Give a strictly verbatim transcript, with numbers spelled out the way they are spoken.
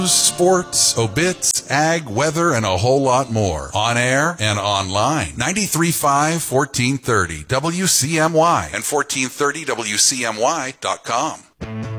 sports, obits, ag, weather, and a whole lot more. On air and online. ninety-three point five, fourteen thirty W C M Y and fourteen thirty W C M Y dot com.